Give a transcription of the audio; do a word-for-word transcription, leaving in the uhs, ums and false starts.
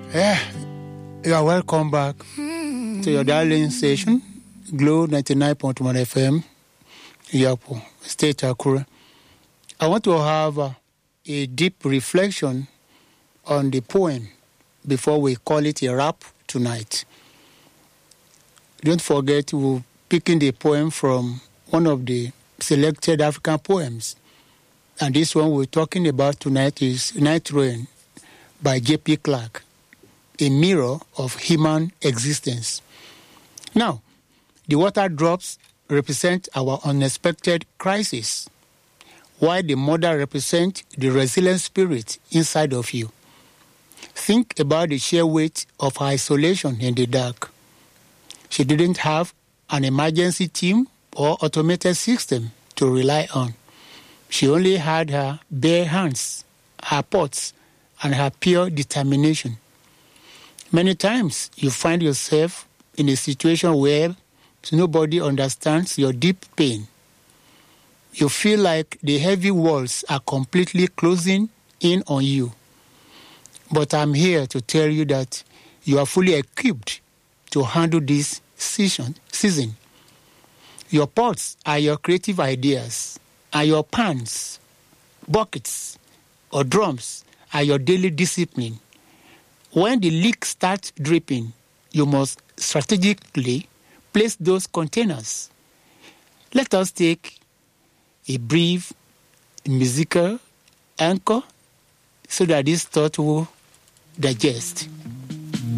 Yeah, you are welcome back mm. to your darling station, Glow ninety-nine point one F M, Yapo, State Akure. I want to have uh, a deep reflection on the poem before we call it a wrap tonight. Don't forget, we're picking the poem from one of the selected African poems. And this one we're talking about tonight is Night Rain by J P Clark, a mirror of human existence. Now, the water drops represent our unexpected crisis, while the mother represents the resilient spirit inside of you. Think about the sheer weight of her isolation in the dark. She didn't have an emergency team or automated system to rely on. She only had her bare hands, her pots, and her pure determination. Many times you find yourself in a situation where nobody understands your deep pain. You feel like the heavy walls are completely closing in on you. But I'm here to tell you that you are fully equipped to handle this season. season. Your pots are your creative ideas, and your pans, buckets, or drums are your daily discipline. When the leak starts dripping, you must strategically place those containers. Let us take a brief musical anchor so that this thought will digest.